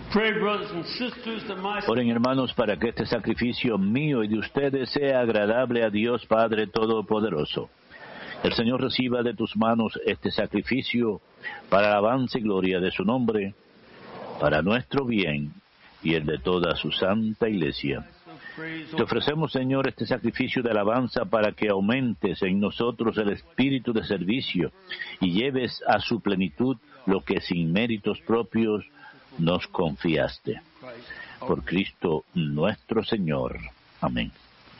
Pray, brothers and sisters, that my Oren, hermanos, para que este sacrificio mío y de ustedes sea agradable a Dios Padre Todopoderoso. El Señor reciba de tus manos este sacrificio para alabanza y gloria de su nombre, para nuestro bien y el de toda su santa Iglesia. Te ofrecemos, Señor, este sacrificio de alabanza para que aumentes en nosotros el espíritu de servicio y lleves a su plenitud lo que sin méritos propios nos confiaste. Por Cristo nuestro Señor. Amén.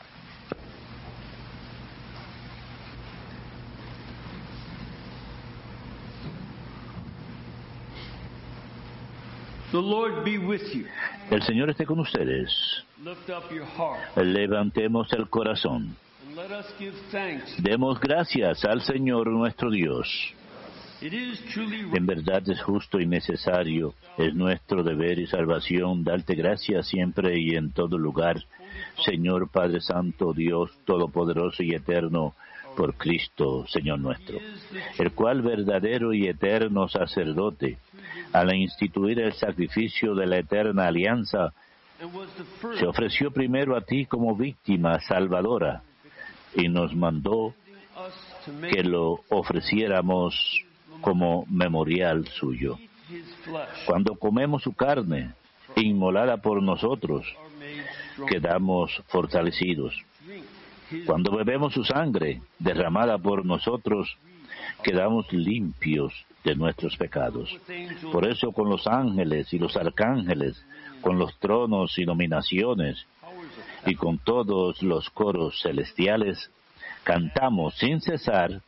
The Lord be with you. El Señor esté con ustedes. Lift up your heart Levantemos el corazón. and let us give thanks. Demos gracias al Señor nuestro Dios. It is truly En verdad es justo y necesario, es nuestro deber y salvación darte gracias siempre y en todo lugar, Señor Padre Santo, Dios Todopoderoso y Eterno, por Cristo, Señor nuestro, el cual verdadero y eterno sacerdote, al instituir el sacrificio de la eterna alianza, and was the first se ofreció primero a ti como víctima salvadora y nos mandó us to make que lo ofreciéramos como memorial suyo. his flesh Cuando comemos su carne, inmolada por nosotros, are made strong. quedamos fortalecidos. Drink his Cuando bebemos su sangre, derramada por nosotros, quedamos limpios de nuestros pecados. with angels. Por eso con los ángeles y los arcángeles, con los tronos y dominaciones, Powers of y con todos los coros celestiales, cantamos sin cesar